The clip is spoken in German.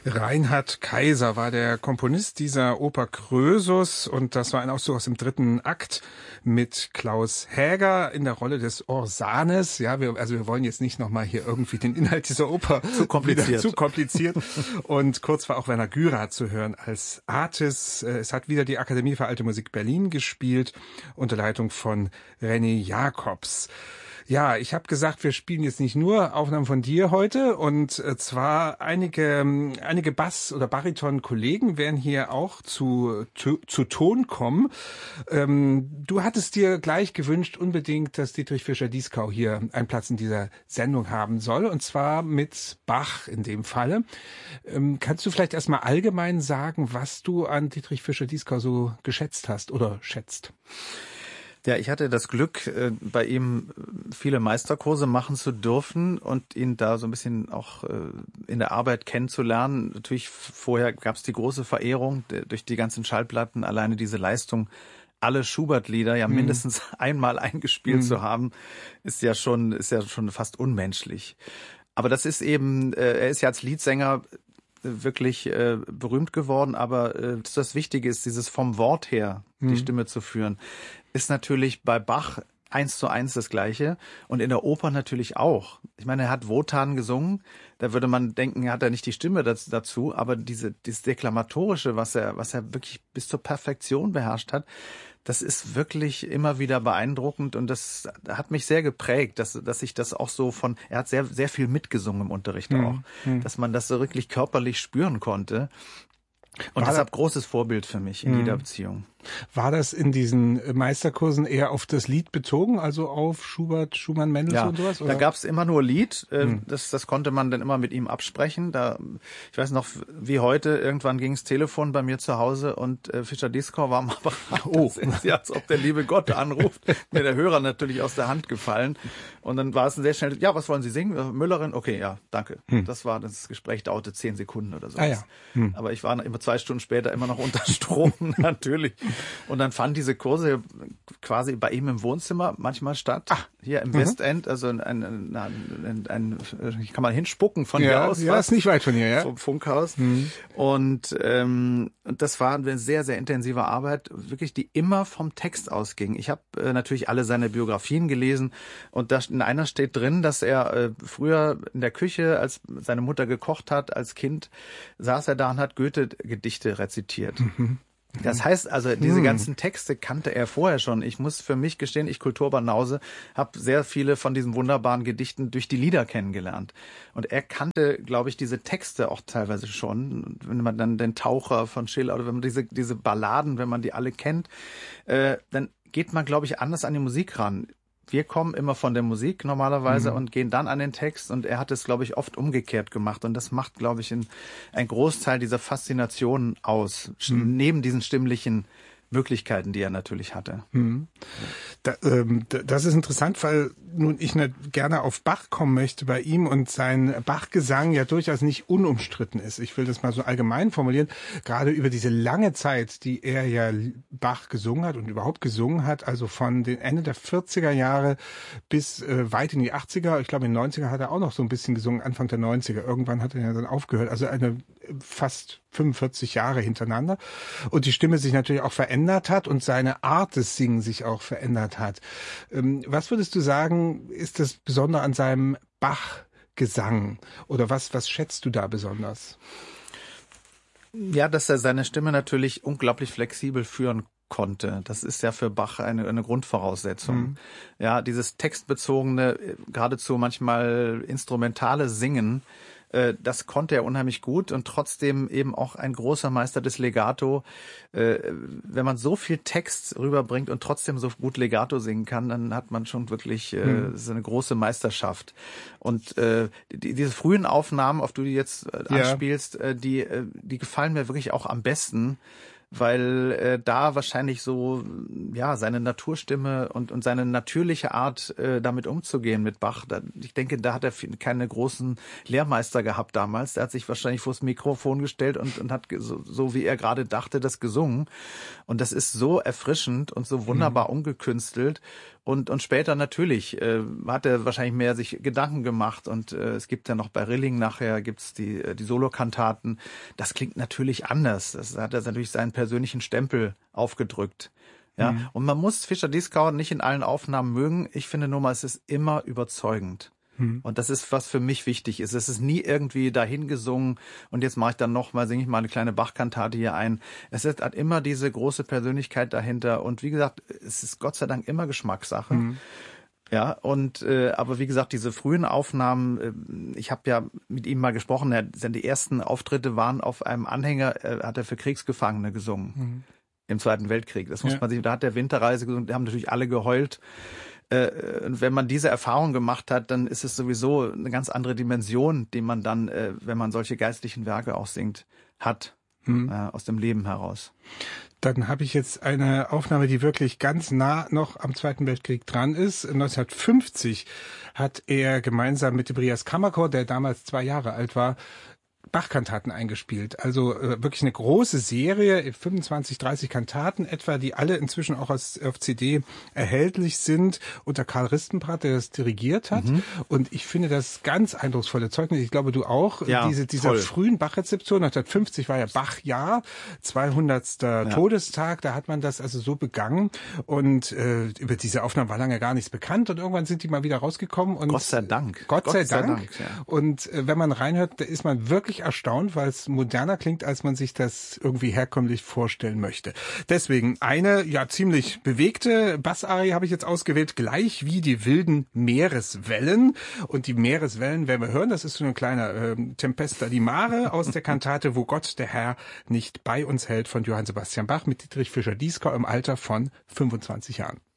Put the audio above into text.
Reinhard Kaiser war der Komponist dieser Oper Krösus und das war ein Auszug aus dem dritten Akt mit Klaus Häger in der Rolle des Orsanes. Ja, wir wollen jetzt nicht nochmal hier irgendwie den Inhalt dieser Oper zu kompliziert. Und kurz war auch Werner Gürer zu hören als Artis. Es hat wieder die Akademie für Alte Musik Berlin gespielt unter Leitung von René Jacobs. Ja, ich habe gesagt, wir spielen jetzt nicht nur Aufnahmen von dir heute und zwar einige Bass- oder Bariton-Kollegen werden hier auch zu Ton kommen. Du hattest dir gleich gewünscht unbedingt, dass Dietrich Fischer-Dieskau hier einen Platz in dieser Sendung haben soll und zwar mit Bach in dem Falle. Kannst du vielleicht erstmal allgemein sagen, was du an Dietrich Fischer-Dieskau so geschätzt hast oder schätzt? Ja, ich hatte das Glück, bei ihm viele Meisterkurse machen zu dürfen und ihn da so ein bisschen auch in der Arbeit kennenzulernen. Natürlich vorher gab es die große Verehrung durch die ganzen Schallplatten, alleine diese Leistung, alle Schubert-Lieder ja mindestens einmal eingespielt zu haben, ist ja schon fast unmenschlich. Aber das ist eben, er ist ja als Liedsänger wirklich berühmt geworden, aber das Wichtige ist, dieses vom Wort her die Stimme zu führen, ist natürlich bei Bach 1:1 das Gleiche und in der Oper natürlich auch. Ich meine, er hat Wotan gesungen, da würde man denken, er hat ja nicht die Stimme dazu, aber dieses Deklamatorische, was er wirklich bis zur Perfektion beherrscht hat, das ist wirklich immer wieder beeindruckend und das hat mich sehr geprägt, dass ich das auch so er hat sehr, sehr viel mitgesungen im Unterricht auch, dass man das so wirklich körperlich spüren konnte. Und deshalb großes Vorbild für mich in jeder Beziehung. War das in diesen Meisterkursen eher auf das Lied bezogen, also auf Schubert, Schumann, Mendelssohn und sowas? Oder? Da gab's immer nur Lied. Das konnte man dann immer mit ihm absprechen. Ich weiß noch, wie heute, irgendwann ging's Telefon bei mir zu Hause und Fischer-Dieskau war am Apparat. Oh, als ob der liebe Gott anruft. Mir der Hörer natürlich aus der Hand gefallen. Und dann war es sehr schnell, ja, was wollen Sie singen? Müllerin? Okay, ja, danke. Das Gespräch dauerte 10 Sekunden oder so. Aber ich war immer 2 Stunden später immer noch unter Strom, natürlich. Und dann fanden diese Kurse quasi bei ihm im Wohnzimmer manchmal statt. Hier im Westend, also kann man hinspucken von hier aus. Ja, ist nicht weit von hier, ja. Vom Funkhaus. Und das war eine sehr, sehr intensive Arbeit, wirklich, die immer vom Text ausging. Ich habe natürlich alle seine Biografien gelesen und in einer steht drin, dass er früher in der Küche, als seine Mutter gekocht hat, als Kind, saß er da und hat Goethe-Gedichte rezitiert. Das heißt also, diese ganzen Texte kannte er vorher schon. Ich muss für mich gestehen, ich Kulturbanause, habe sehr viele von diesen wunderbaren Gedichten durch die Lieder kennengelernt. Und er kannte, glaube ich, diese Texte auch teilweise schon. Wenn man dann den Taucher von Schiller oder wenn man diese Balladen, wenn man die alle kennt, dann geht man, glaube ich, anders an die Musik ran. Wir kommen immer von der Musik normalerweise und gehen dann an den Text und er hat es, glaube ich, oft umgekehrt gemacht und das macht, glaube ich, ein Großteil dieser Faszination aus, neben diesen stimmlichen Möglichkeiten, die er natürlich hatte. Das ist interessant, weil nun ich gerne auf Bach kommen möchte bei ihm und sein Bach-Gesang ja durchaus nicht unumstritten ist. Ich will das mal so allgemein formulieren. Gerade über diese lange Zeit, die er ja Bach gesungen hat und überhaupt gesungen hat, also von den Ende der 40er Jahre bis weit in die 80er. Ich glaube, in den 90er hat er auch noch so ein bisschen gesungen, Anfang der 90er. Irgendwann hat er ja dann aufgehört. Also eine fast 45 Jahre hintereinander und die Stimme sich natürlich auch verändert hat und seine Art des Singen sich auch verändert hat. Was würdest du sagen, ist das Besondere an seinem Bach-Gesang oder was schätzt du da besonders? Ja, dass er seine Stimme natürlich unglaublich flexibel führen konnte. Das ist ja für Bach eine Grundvoraussetzung. Ja, dieses textbezogene, geradezu manchmal instrumentale Singen, das konnte er unheimlich gut und trotzdem eben auch ein großer Meister des Legato. Wenn man so viel Text rüberbringt und trotzdem so gut Legato singen kann, dann hat man schon wirklich so eine große Meisterschaft. Und diese frühen Aufnahmen, auf die du jetzt anspielst, die gefallen mir wirklich auch am besten, weil da wahrscheinlich so seine Naturstimme und seine natürliche Art damit umzugehen mit Bach, ich denke, da hat er keine großen Lehrmeister gehabt damals. Der hat sich wahrscheinlich vors Mikrofon gestellt und hat so wie er gerade dachte, das gesungen. Und das ist so erfrischend und so wunderbar ungekünstelt. Und später natürlich hat er wahrscheinlich mehr sich Gedanken gemacht und es gibt ja noch bei Rilling nachher gibt's die Solokantaten. Das klingt natürlich anders. Das hat er natürlich seinen persönlichen Stempel aufgedrückt. Ja, und man muss Fischer-Dieskau nicht in allen Aufnahmen mögen. Ich finde nur mal, es ist immer überzeugend. Und das ist, was für mich wichtig ist. Es ist nie irgendwie dahin gesungen und jetzt mache ich dann singe ich mal eine kleine Bach-Kantate hier ein. Es hat immer diese große Persönlichkeit dahinter und wie gesagt, es ist Gott sei Dank immer Geschmackssache. Ja, und aber wie gesagt, diese frühen Aufnahmen, ich habe ja mit ihm mal gesprochen, die ersten Auftritte waren auf einem Anhänger, hat er für Kriegsgefangene gesungen. Im Zweiten Weltkrieg. Das muss man sich, da hat der Winterreise gesungen, da haben natürlich alle geheult. Und wenn man diese Erfahrung gemacht hat, dann ist es sowieso eine ganz andere Dimension, die man dann, wenn man solche geistlichen Werke auch singt, hat, aus dem Leben heraus. Dann habe ich jetzt eine Aufnahme, die wirklich ganz nah noch am Zweiten Weltkrieg dran ist. 1950 hat er gemeinsam mit dem Brias Kammerchor, der damals 2 Jahre alt war, Bach-Kantaten eingespielt. Also wirklich eine große Serie, 25, 30 Kantaten etwa, die alle inzwischen auch auf CD erhältlich sind, unter Karl Ristenbrat, der das dirigiert hat. Und ich finde das ganz eindrucksvolle Zeugnis. Ich glaube, du auch. Ja, dieser frühen Bach-Rezeption, 1950 war ja Bach-Jahr, 200. Todestag, da hat man das also so begangen. Und über diese Aufnahmen war lange gar nichts bekannt. Und irgendwann sind die mal wieder rausgekommen. Und Gott sei Dank. Gott sei Dank. Ja. Und wenn man reinhört, da ist man wirklich erstaunt, weil es moderner klingt, als man sich das irgendwie herkömmlich vorstellen möchte. Deswegen eine ziemlich bewegte Bassarie habe ich jetzt ausgewählt, gleich wie die wilden Meereswellen. Und die Meereswellen werden wir hören, das ist so ein kleiner Tempesta di Mare aus der Kantate Wo Gott der Herr nicht bei uns hält von Johann Sebastian Bach mit Dietrich Fischer-Dieskau im Alter von 25 Jahren.